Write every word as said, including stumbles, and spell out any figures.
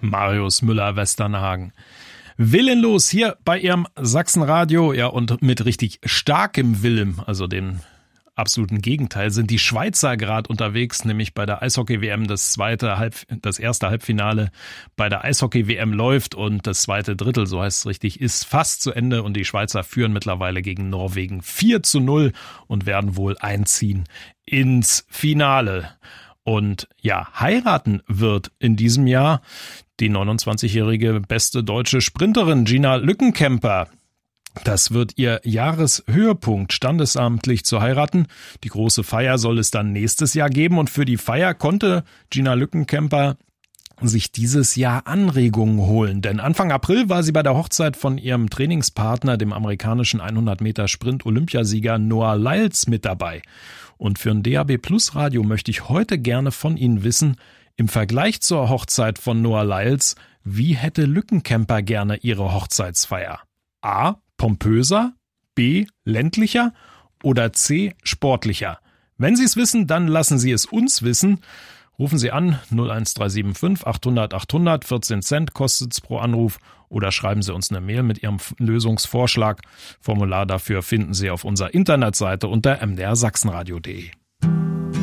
Marius Müller-Westernhagen. Willenlos hier bei Ihrem Sachsenradio, ja, und mit richtig starkem Willen, also den absoluten Gegenteil, sind die Schweizer gerade unterwegs, nämlich bei der Eishockey-W M. Das zweite Halb, das erste Halbfinale bei der Eishockey-W M läuft und das zweite Drittel, so heißt es richtig, ist fast zu Ende und die Schweizer führen mittlerweile gegen Norwegen vier zu null und werden wohl einziehen ins Finale. Und ja, heiraten wird in diesem Jahr die neunundzwanzigjährige beste deutsche Sprinterin Gina Lückenkämper. Das wird ihr Jahreshöhepunkt, standesamtlich zu heiraten. Die große Feier soll es dann nächstes Jahr geben und für die Feier konnte Gina Lückenkämper sich dieses Jahr Anregungen holen. Denn Anfang April war sie bei der Hochzeit von ihrem Trainingspartner, dem amerikanischen hundert Meter Sprint Olympiasieger Noah Lyles, mit dabei. Und für ein D A B Plus Radio möchte ich heute gerne von Ihnen wissen, im Vergleich zur Hochzeit von Noah Lyles, wie hätte Lückenkämper gerne ihre Hochzeitsfeier? A. Pompöser, B. ländlicher oder C. sportlicher? Wenn Sie es wissen, dann lassen Sie es uns wissen. Rufen Sie an null eins drei sieben fünf achthundert achthundert, vierzehn Cent kostet's pro Anruf oder schreiben Sie uns eine Mail mit Ihrem Lösungsvorschlag. Formular dafür finden Sie auf unserer Internetseite unter m d r sachsenradio punkt d e.